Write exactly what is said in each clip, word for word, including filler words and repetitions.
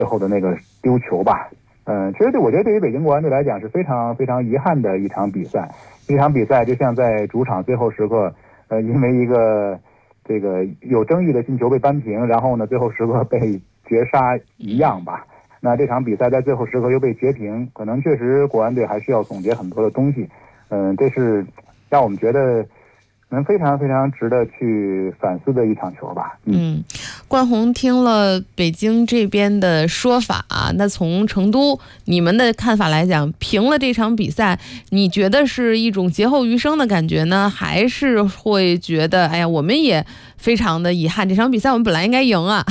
最后的那个丢球吧。嗯，其实对我觉得对于北京国安队来讲是非常非常遗憾的一场比赛。这场比赛就像在主场最后时刻，呃，因为一个这个有争议的进球被扳平，然后呢最后时刻被绝杀一样吧。那这场比赛在最后时刻又被绝平，可能确实国安队还需要总结很多的东西。嗯，这是让我们觉得能非常非常值得去反思的一场球吧。 嗯，嗯冠宏听了北京这边的说法啊，那从成都你们的看法来讲，平了这场比赛，你觉得是一种劫后余生的感觉呢，还是会觉得哎呀，我们也非常的遗憾，这场比赛我们本来应该赢啊？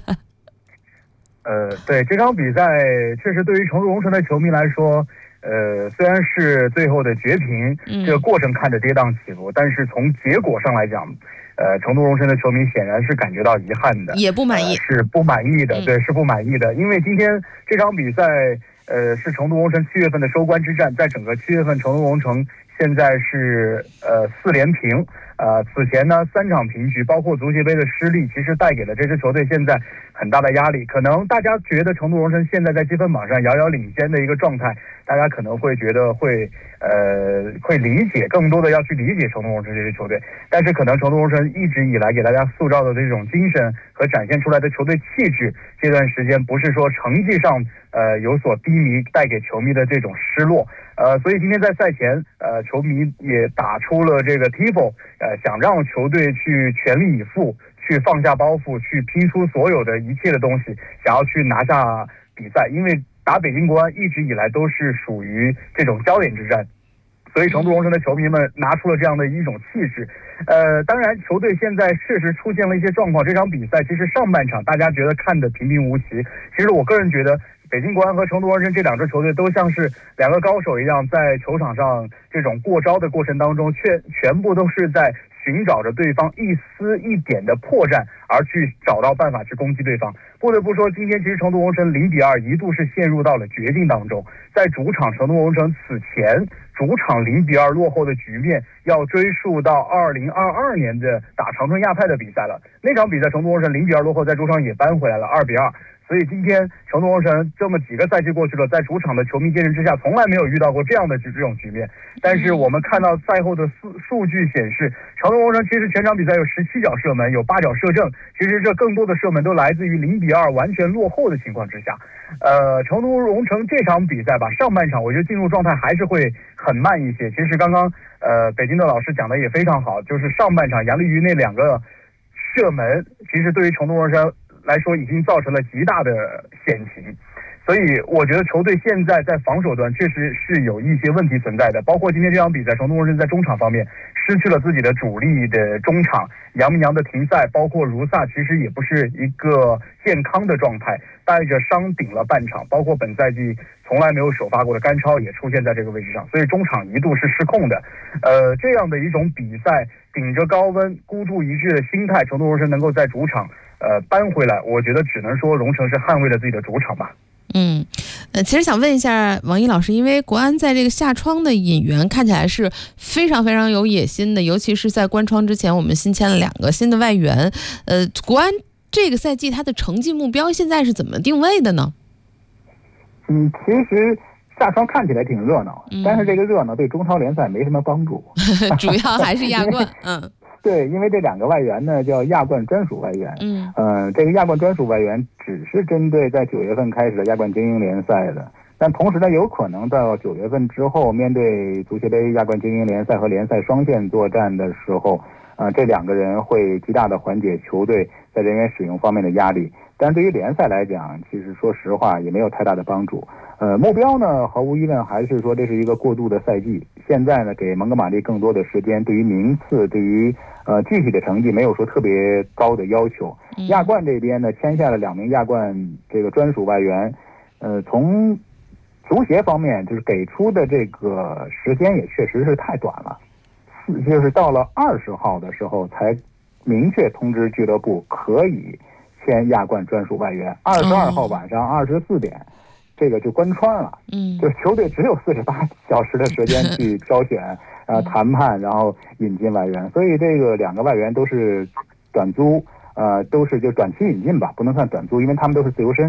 呃，对，这场比赛确实对于成都荣城的球迷来说。呃，虽然是最后的绝平，这个过程看着跌宕起伏，但是从结果上来讲，呃，成都荣城的球迷显然是感觉到遗憾的， 也不满意， 呃、是不满意的， 嗯、 对，是不满意的。因为今天这场比赛，呃，是成都荣城七月份的收官之战，在整个七月份，成都荣城现在是呃四连平。呃，此前呢三场平局，包括足协杯的失利，其实带给了这支球队现在很大的压力。可能大家觉得成都荣城现在在积分榜上遥遥领先的一个状态，大家可能会觉得会呃会理解，更多的要去理解成都荣城这支球队。但是可能成都荣城一直以来给大家塑造的这种精神和展现出来的球队气质，这段时间不是说成绩上呃有所低迷，带给球迷的这种失落。呃，所以今天在赛前，呃，球迷也打出了这个 tifo， 呃，想让球队去全力以赴，去放下包袱，去拼出所有的一切的东西，想要去拿下比赛。因为打北京国安一直以来都是属于这种焦点之战，所以成都荣城的球迷们拿出了这样的一种气势。呃，当然，球队现在确实出现了一些状况。这场比赛其实上半场大家觉得看得平平无奇，其实我个人觉得。北京国安和成都荣城这两支球队都像是两个高手一样，在球场上这种过招的过程当中，却全部都是在寻找着对方一丝一点的破绽，而去找到办法去攻击对方。不得不说，今天其实成都荣城零比二一度是陷入到了绝境当中。在主场，成都荣城此前主场零比二落后的局面，要追溯到二零二二年的打长春亚泰的比赛了。那场比赛，成都荣城零比二落后，在主场也扳回来了二比二。所以今天成都荣城这么几个赛季过去了，在主场的球迷见证之下，从来没有遇到过这样的这种局面。但是我们看到赛后的数数据显示，成都荣城其实全场比赛有十七脚射门，有八脚射正，其实这更多的射门都来自于零比二完全落后的情况之下。呃，成都荣城这场比赛吧，上半场我觉得进入状态还是会很慢一些。其实刚刚呃北京的老师讲的也非常好，就是上半场杨立瑜那两个射门，其实对于成都荣城来说已经造成了极大的险情，所以我觉得球队现在在防守端确实是有一些问题存在的，包括今天这场比赛，成都荣城在中场方面失去了自己的主力的中场，杨明洋的停赛，包括如萨其实也不是一个健康的状态，带着伤顶了半场，包括本赛季从来没有首发过的甘超也出现在这个位置上，所以中场一度是失控的。呃，这样的一种比赛，顶着高温孤注一掷的心态，成都荣城能够在主场呃，扳回来，我觉得只能说荣城是捍卫了自己的主场吧。 嗯，呃，其实想问一下王毅老师，因为国安在这个夏窗的引援看起来是非常非常有野心的，尤其是在关窗之前，我们新签了两个新的外援。呃，国安这个赛季它的成绩目标现在是怎么定位的呢？ 嗯，其实夏窗看起来挺热闹，嗯、但是这个热闹对中超联赛没什么帮助， 主要还是亚冠。嗯。 对，因为这两个外援呢叫亚冠专属外援， 嗯， 呃，这个亚冠专属外援只是针对在九月份开始的亚冠精英联赛的，但同时呢，有可能到九月份之后，面对足协杯、亚冠精英联赛和联赛双线作战的时候，呃，这两个人会极大的缓解球队在人员使用方面的压力。但对于联赛来讲，其实说实话也没有太大的帮助。呃，目标呢，毫无疑问还是说这是一个过渡的赛季。现在呢，给蒙哥马利更多的时间，对于名次，对于呃具体的成绩没有说特别高的要求。亚冠这边呢，签下了两名亚冠这个专属外援，呃，从足协方面就是给出的这个时间也确实是太短了，就是到了二十号的时候才明确通知俱乐部可以签亚冠专属外援，二十二号晚上二十四点，这个就关窗了。嗯，就球队只有四十八小时的时间去挑选、呃谈判，然后引进外援。所以这个两个外援都是短租，呃，都是就短期引进吧，不能算短租，因为他们都是自由身。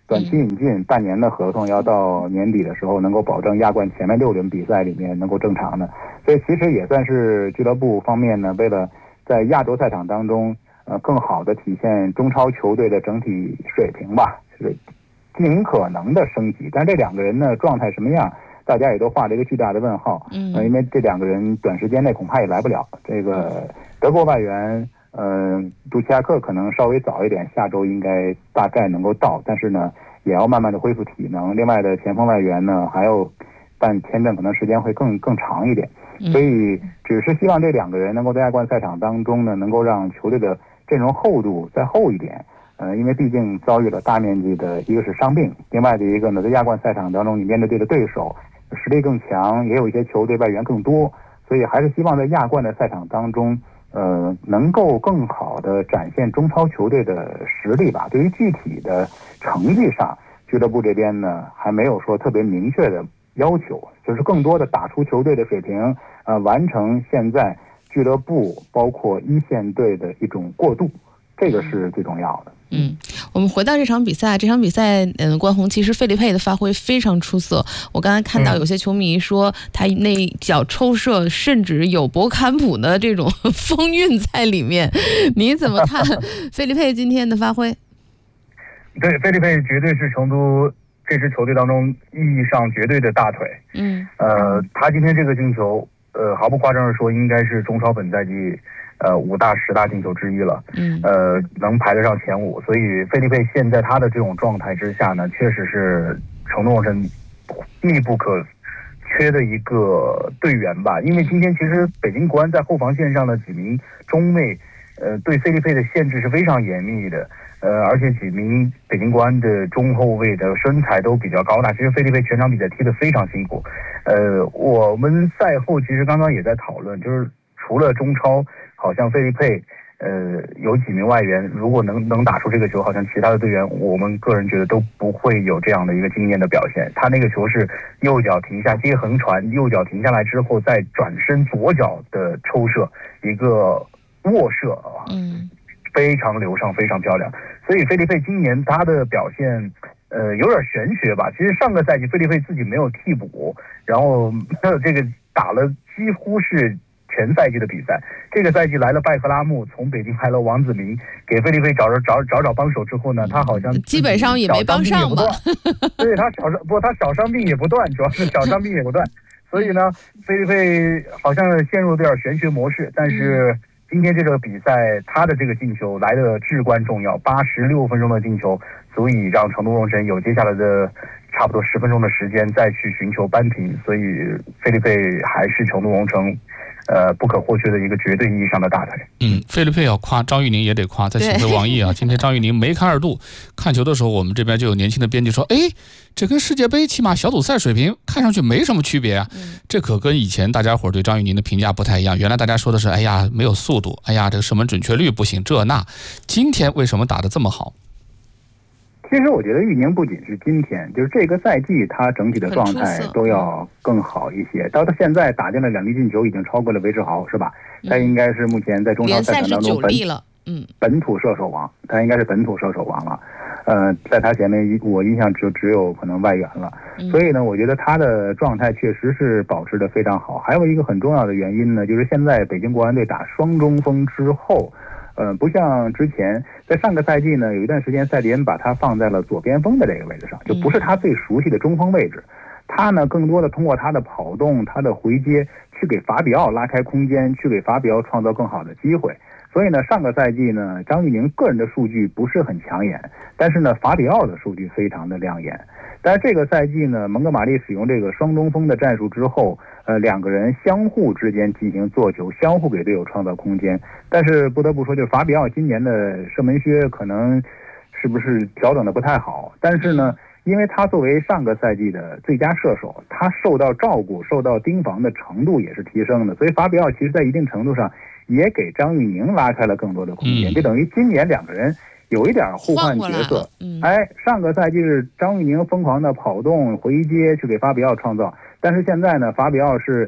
短期引进，半年的合同要到年底的时候能够保证亚冠前面六轮比赛里面能够正常的，所以其实也算是俱乐部方面呢，为了在亚洲赛场当中呃更好的体现中超球队的整体水平吧，是尽可能的升级。但这两个人呢状态什么样，大家也都画了一个巨大的问号。 嗯， 呃、因为这两个人短时间内恐怕也来不了。这个德国外援，呃，杜齐亚克可能稍微早一点，下周应该大概能够到，但是呢，也要慢慢的恢复体能。另外的前锋外援呢，还要办签证，可能时间会更更长一点。所以，只是希望这两个人能够在亚冠赛场当中呢，能够让球队的阵容厚度再厚一点。呃，因为毕竟遭遇了大面积的一个是伤病，另外的一个呢，在亚冠赛场当中，你面对的对手实力更强，也有一些球队外援更多，所以还是希望在亚冠的赛场当中，呃，能够更好的展现中超球队的实力吧。对于具体的成绩上，俱乐部这边呢还没有说特别明确的要求，就是更多的打出球队的水平，呃，完成现在俱乐部包括一线队的一种过渡，这个是最重要的。 嗯，我们回到这场比赛，这场比赛，嗯，关宏其实费利佩的发挥非常出色。我刚才看到有些球迷说他那脚抽射甚至有博坎普的这种风韵在里面，你怎么看费利佩今天的发挥？ 对，费利佩绝对是成都这支球队当中意义上绝对的大腿。 嗯， 呃，他今天这个进球，呃，毫不夸张的说，应该是中超本赛季呃五大十大进球之一了。 嗯， 呃，能排得上前五。所以费利佩现在他的这种状态之下呢，确实是成都宏城密不可缺的一个队员吧。因为今天其实北京国安在后防线上的几名中卫，呃，对费利佩的限制是非常严密的。呃，而且几名北京国安的中后卫的身材都比较高大，其实费利佩全场比赛踢得非常辛苦。呃，我们赛后其实刚刚也在讨论，就是除了中超，好像费利佩，呃，有几名外援，如果能能打出这个球，好像其他的队员，我们个人觉得都不会有这样的一个惊艳的表现。他那个球是右脚停下接横传，右脚停下来之后再转身左脚的抽射，一个卧射啊。 嗯。 非常流畅，非常漂亮。所以费利佩今年他的表现，呃，有点玄学吧。其实上个赛季费利佩自己没有替补，然后这个打了几乎是全赛季的比赛。这个赛季来了拜克拉木，从北京来了王子明，给费利佩找着找找找帮手之后呢，他好像基本上也没帮上吧。 对，他小伤不，他小伤病也不断，主要是小伤病也不断。所以呢，费利佩好像陷入有点玄学模式，但是。嗯今天这个比赛，他的这个进球来的至关重要，八十六分钟的进球，足以让成都宏城有接下来的差不多十分钟的时间再去寻求扳平，所以费利佩还是成都宏城呃不可或缺的一个绝对意义上的大腿。 嗯，费利佩要夸，张玉宁也得夸，在请回网易啊。今天张玉宁梅开二度，看球的时候，我们这边就有年轻的编辑说，哎，这跟世界杯起码小组赛水平看上去没什么区别啊。嗯、这可跟以前大家伙对张玉宁的评价不太一样。原来大家说的是，哎呀，没有速度，哎呀，这个射门准确率不行，这那。今天为什么打得这么好？ 其实我觉得玉宁不仅是今天，就是这个赛季他整体的状态都要更好一些。到他现在打进了两粒进球，已经超过了韦世豪，是吧？他应该是目前在中超赛场当中本嗯本土射手王，他应该是本土射手王了。呃，在他前面我印象只只有可能外援了。所以呢，我觉得他的状态确实是保持得非常好。还有一个很重要的原因呢，就是现在北京国安队打双中锋之后。呃，不像之前，在上个赛季呢，有一段时间赛迪恩把他放在了左边锋的这个位置上，就不是他最熟悉的中锋位置。他呢，更多的通过他的跑动、他的回接，去给法比奥拉开空间，去给法比奥创造更好的机会。所以呢，上个赛季呢，张玉宁个人的数据不是很抢眼，但是呢，法比奥的数据非常的亮眼。但是这个赛季呢，蒙哥马利使用这个双中锋的战术之后，呃，两个人相互之间进行做球，相互给队友创造空间。但是不得不说，就是法比奥今年的射门靴可能是不是调整的不太好？但是呢，因为他作为上个赛季的最佳射手，他受到照顾、受到盯防的程度也是提升的，所以法比奥其实在一定程度上也给张玉宁拉开了更多的空间，就等于今年两个人有一点互换角色。 嗯、 哎，上个赛季是张玉宁疯狂的跑动回接去给法比奥创造，但是现在呢，法比奥是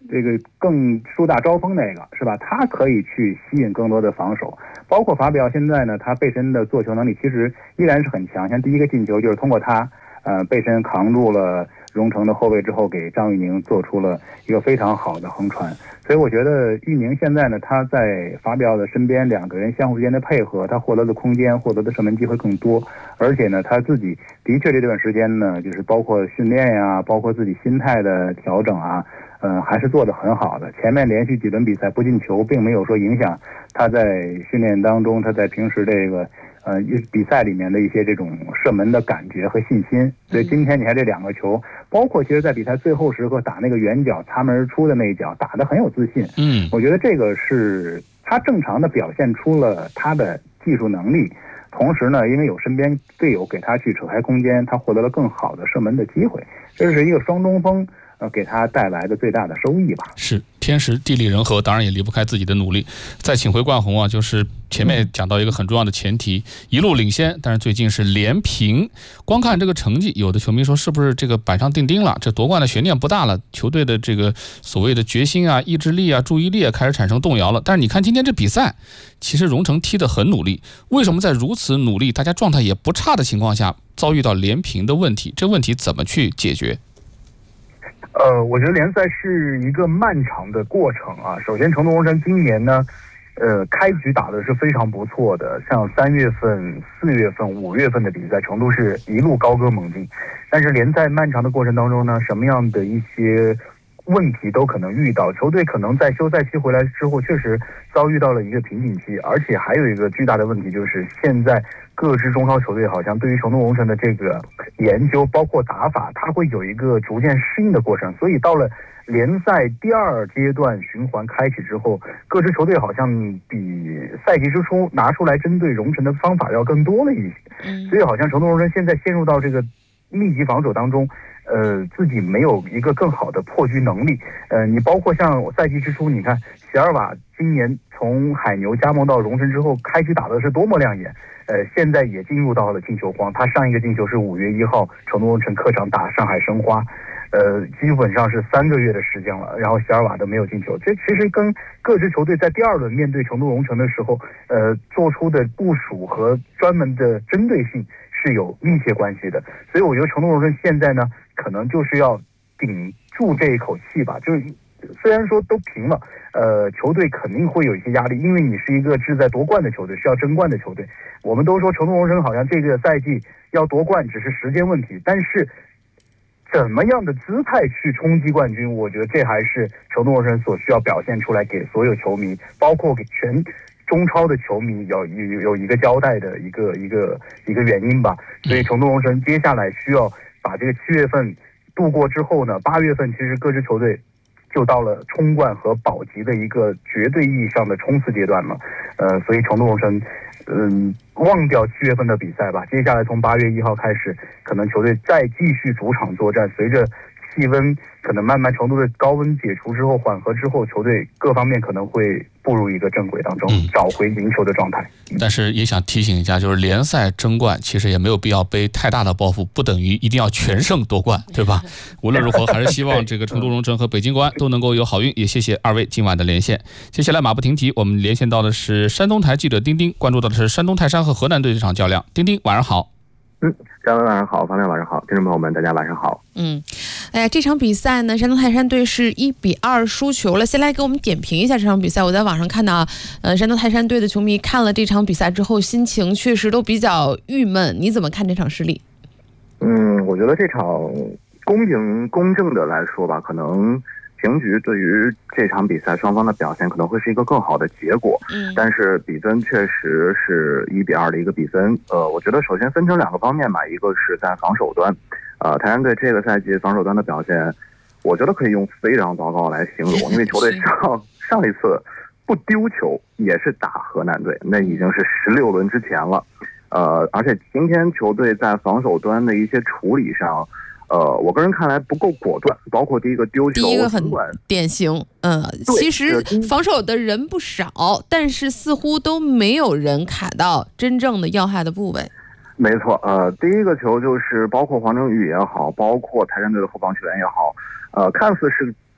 这个更树大招风那个是吧？他可以去吸引更多的防守，包括法比奥现在呢，他背身的做球能力其实依然是很强。像第一个进球就是通过他，呃，背身扛住了荣成的后卫之后，给张玉宁做出了一个非常好的横传。所以我觉得玉宁现在呢，他在法比奥的身边，两个人相互之间的配合，他获得的空间、获得的射门机会更多。而且呢，他自己的确这段时间呢，就是包括训练呀，包括自己心态的调整啊，呃，还是做得很好的。前面连续几轮比赛不进球，并没有说影响他在训练当中，他在平时这个呃比赛里面的一些这种射门的感觉和信心。所以今天你看这两个球，包括其实在比赛最后时刻打那个远角擦门而出的那一脚，打得很有自信。 嗯， 我觉得这个是他正常的表现出了他的技术能力。同时呢，因为有身边队友给他去扯开空间，他获得了更好的射门的机会，这是一个双中锋呃给他带来的最大的收益吧。 是天时地利人和，当然也离不开自己的努力。再请回冠宏啊，就是前面讲到一个很重要的前提，一路领先，但是最近是连平。光看这个成绩，有的球迷说是不是这个板上钉钉了？这夺冠的悬念不大了，球队的这个所谓的决心啊、意志力啊、注意力啊开始产生动摇了。但是你看今天这比赛，其实荣成踢得很努力，为什么在如此努力、大家状态也不差的情况下，遭遇到连平的问题？这问题怎么去解决？ 呃，我觉得联赛是一个漫长的过程啊。首先，成都荣城今年呢，呃，开局打的是非常不错的，像三月份、四月份、五月份的比赛，成都是一路高歌猛进。但是联赛漫长的过程当中呢，什么样的一些问题都可能遇到，球队可能在休赛期回来之后，确实遭遇到了一个瓶颈期，而且还有一个巨大的问题就是现在各支中超球队好像对于成都荣城的这个研究，包括打法，它会有一个逐渐适应的过程。所以到了联赛第二阶段循环开启之后，各支球队好像比赛季之初拿出来针对荣城的方法要更多了一些。所以好像成都荣城现在陷入到这个密集防守当中，呃，自己没有一个更好的破局能力。呃，你包括像赛季之初，你看席尔瓦今年从海牛加盟到荣城之后，开局打的是多么亮眼。呃，现在也进入到了进球荒，他上一个进球是五月一号成都荣城客场打上海申花，呃，基本上是三个月的时间了，然后席尔瓦都没有进球。这其实跟各支球队在第二轮面对成都荣城的时候，呃，做出的部署和专门的针对性是有密切关系的。所以我觉得成都荣城现在呢，可能就是要顶住这一口气吧。就是虽然说都平了，呃，球队肯定会有一些压力，因为你是一个志在夺冠的球队，是要争冠的球队。我们都说成都荣城好像这个赛季要夺冠只是时间问题，但是怎么样的姿态去冲击冠军，我觉得这还是成都荣城所需要表现出来，给所有球迷，包括给全中超的球迷有有有一个交代的一个一个一个原因吧。所以成都荣城接下来需要把这个七月份度过之后呢，八月份其实各支球队就到了冲冠和保级的一个绝对意义上的冲刺阶段了。呃，所以成都荣城嗯，忘掉七月份的比赛吧，接下来从八月一号开始，可能球队再继续主场作战。随着气温可能慢慢程度的高温解除之后，缓和之后，球队各方面可能会步入一个正轨当中， 嗯、 找回赢球的状态。 但是也想提醒一下，就是联赛争冠其实也没有必要背太大的包袱，不等于一定要全胜夺冠，对吧？无论如何，还是希望这个成都荣城和北京国安都能够有好运。也谢谢二位今晚的连线。接下来马不停蹄，我们连线到的是山东台记者丁丁，关注到的是山东泰山和河南队这场较量。丁丁，晚上好。 嗯，张文晚上好，方亮晚上好，听众朋友们大家晚上好。 嗯，哎呀，这场比赛呢，山东泰山队是一比二输球了。先来给我们点评一下这场比赛。我在网上看到啊，呃，山东泰山队的球迷看了这场比赛之后，心情确实都比较郁闷。你怎么看这场失利？ 嗯，我觉得这场公平公正的来说吧，可能平局对于这场比赛双方的表现可能会是一个更好的结果， 嗯， 但是比分确实是一比二的一个比分。呃，我觉得首先分成两个方面吧，一个是在防守端，呃，泰山队这个赛季防守端的表现，我觉得可以用非常糟糕来形容，因为球队上上一次不丢球也是打河南队，那已经是十六轮之前了，呃，而且今天球队在防守端的一些处理上。呃，我个人看来不够果断，包括第一个丢球， 第一个很典型，嗯，其实防守的人不少，但是似乎都没有人卡到真正的要害的部位。 没错，呃，第一个球就是包括黄正宇也好，包括泰山队的后防球员也好，呃，看似是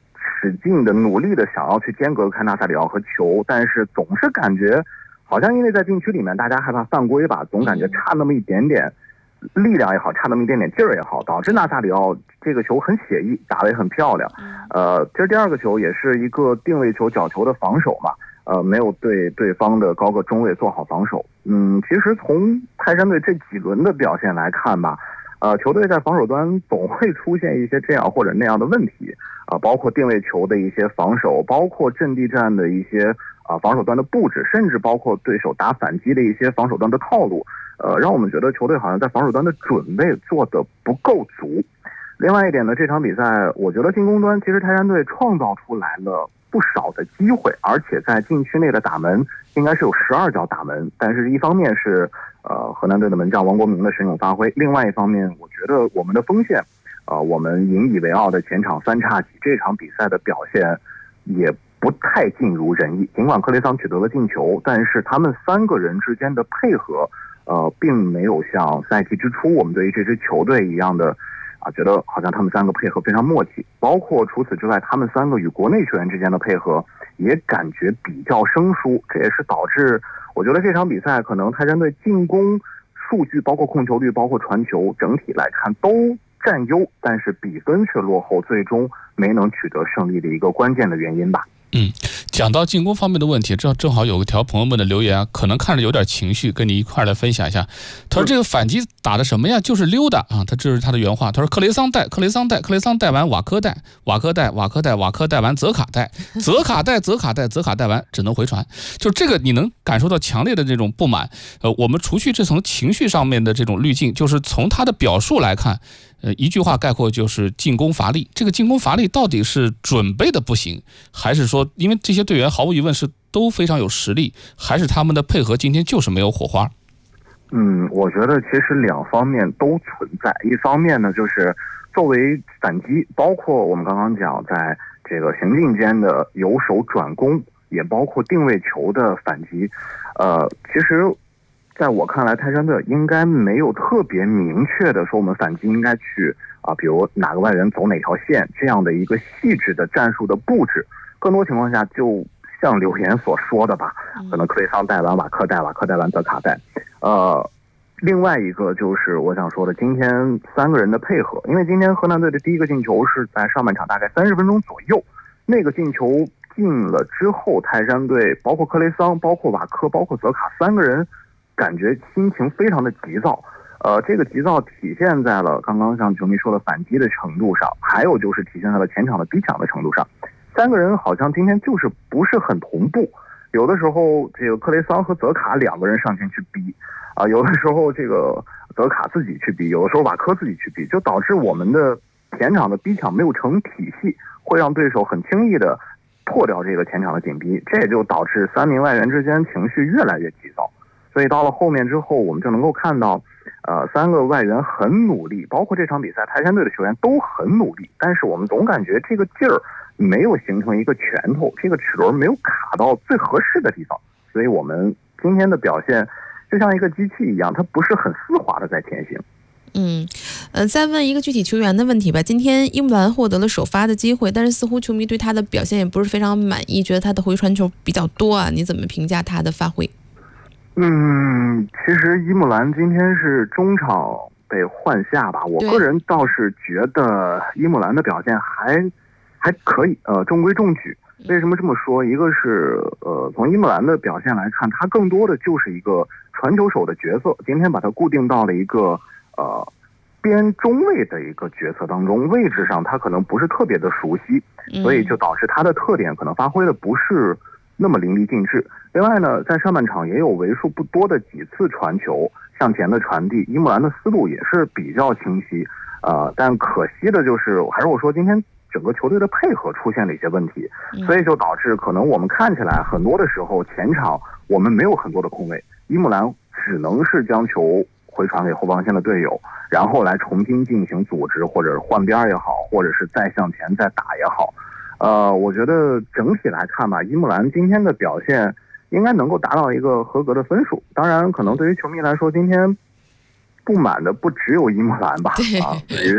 使劲的努力的想要去间隔开纳萨里奥和球，但是总是感觉好像因为在禁区里面大家害怕犯规吧，总感觉差那么一点点力量也好，差那么一点点劲儿也好，导致纳萨里奥这个球很写意，打得也很漂亮。呃，其实第二个球也是一个定位球角球的防守嘛，呃，没有对对方的高个中卫做好防守。嗯，其实从泰山队这几轮的表现来看吧，呃，球队在防守端总会出现一些这样或者那样的问题啊、呃，包括定位球的一些防守，包括阵地战的一些啊、呃、防守端的布置，甚至包括对手打反击的一些防守端的套路，呃，让我们觉得球队好像在防守端的准备做得不够足。另外一点呢，这场比赛我觉得进攻端其实泰山队创造出来了不少的机会，而且在禁区内的打门应该是有十二脚打门，但是一方面是呃河南队的门将王国明的神勇发挥，另外一方面我觉得我们的锋线呃我们引以为傲的前场三叉戟这场比赛的表现也不太尽如人意，尽管克雷桑取得了进球，但是他们三个人之间的配合呃并没有像赛季之初我们对于这支球队一样的啊，觉得好像他们三个配合非常默契，包括除此之外，他们三个与国内球员之间的配合也感觉比较生疏，这也是导致我觉得这场比赛可能泰山队进攻数据，包括控球率，包括传球，整体来看都占优，但是比分却落后，最终没能取得胜利的一个关键的原因吧。 嗯，讲到进攻方面的问题，正正好有一条朋友们的留言啊，可能看着有点情绪，跟你一块来分享一下。他说这个反击打的什么呀？就是溜达啊，他这是他的原话。他说克雷桑带，克雷桑带，克雷桑带完瓦科带，瓦科带，瓦科带，瓦科带完泽卡带，泽卡带，泽卡带，泽卡带完只能回传。就这个你能感受到强烈的这种不满。呃，我们除去这层情绪上面的这种滤镜，就是从他的表述来看。呃，一句话概括就是进攻乏力。这个进攻乏力到底是准备的不行，还是说因为这些队员毫无疑问是都非常有实力，还是他们的配合今天就是没有火花？ 嗯，我觉得其实两方面都存在。一方面呢，就是作为反击，包括我们刚刚讲在这个行进间的由守转攻，也包括定位球的反击。呃，其实。在我看来，泰山队应该没有特别明确的说我们反击应该去啊，比如哪个外援走哪条线这样的一个细致的战术的布置。更多情况下，就像留言所说的吧，可能克雷桑带完瓦克带，瓦克带完泽卡带。呃，另外一个就是我想说的，今天三个人的配合，因为今天河南队的第一个进球是在上半场大概三十分钟左右，那个进球进了之后，泰山队包括克雷桑、包括瓦科、包括泽卡三个人。感觉心情非常的急躁，呃，这个急躁体现在了刚刚像球迷说的反击的程度上，还有就是体现在了前场的逼抢的程度上。三个人好像今天就是不是很同步，有的时候这个克雷桑和泽卡两个人上前去逼，啊、呃，有的时候这个泽卡自己去逼，有的时候瓦科自己去逼，就导致我们的前场的逼抢没有成体系，会让对手很轻易的破掉这个前场的紧逼，这也就导致三名外援之间情绪越来越急躁。所以到了后面之后，我们就能够看到，呃，三个外援很努力，包括这场比赛泰山队的球员都很努力，但是我们总感觉这个劲儿没有形成一个拳头，这个齿轮没有卡到最合适的地方，所以我们今天的表现就像一个机器一样，它不是很丝滑的在前行。 嗯，呃，再问一个具体球员的问题吧。今天伊木兰获得了首发的机会，但是似乎球迷对他的表现也不是非常满意，觉得他的回传球比较多啊，你怎么评价他的发挥？ 嗯，其实伊木兰今天是中场被换下吧，我个人倒是觉得伊木兰的表现还还可以，呃，中规中矩。为什么这么说？一个是呃，从伊木兰的表现来看，他更多的就是一个传球手的角色，今天把他固定到了一个呃边中卫的一个角色当中，位置上他可能不是特别的熟悉，所以就导致他的特点可能发挥的不是那么淋漓尽致。另外呢，在上半场也有为数不多的几次传球向前的传递，伊木兰的思路也是比较清晰，呃，但可惜的就是，还是我说今天整个球队的配合出现了一些问题，所以就导致可能我们看起来很多的时候前场我们没有很多的空位，伊木兰只能是将球回传给后防线的队友，然后来重新进行组织，或者是换边也好，或者是再向前再打也好。呃，我觉得整体来看吧，伊木兰今天的表现应该能够达到一个合格的分数。当然，可能对于球迷来说，今天不满的不只有伊木兰吧，啊，对于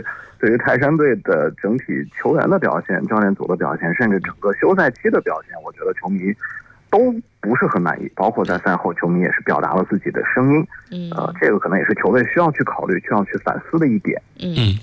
对于泰山队的整体球员的表现、教练组的表现，甚至整个休赛期的表现，我觉得球迷都不是很满意。包括在赛后，球迷也是表达了自己的声音。 嗯， 呃，这个可能也是球队需要去考虑、需要去反思的一点。 嗯。